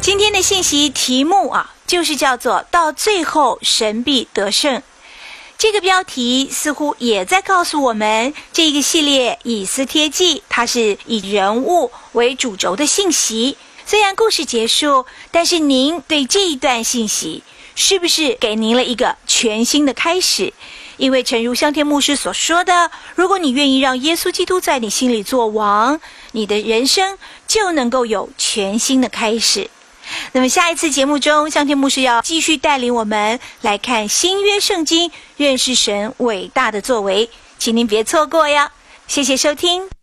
今天的信息题目就是叫做到最后神必得胜。这个标题似乎也在告诉我们，这一个系列以斯帖记它是以人物为主轴的信息。虽然故事结束，但是您对这一段信息是不是给您了一个全新的开始？因为诚如香天牧师所说的，如果你愿意让耶稣基督在你心里做王，你的人生就能够有全新的开始。那么下一次节目中，香天牧师要继续带领我们来看新约圣经，认识神伟大的作为，请您别错过呀！谢谢收听。